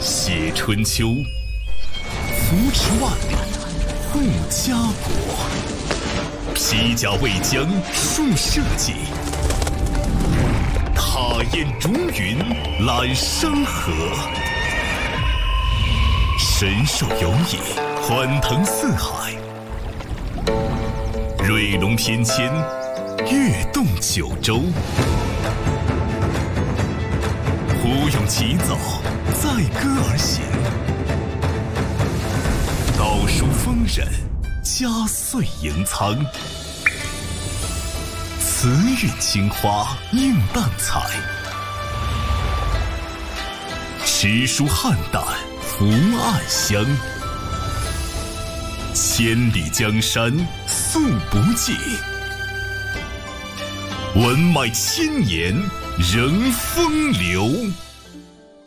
写春秋，扶持万里，护家国。披甲为将，树社稷。踏烟逐云，揽山河。神兽游弋，欢腾四海。瑞龙翩跹，跃动九州。胡勇起早，载歌而行。道书丰稔，佳岁迎苍。慈韵青花映淡彩，诗书汉胆福暗香。千里江山素不尽，文脉千年仍风流。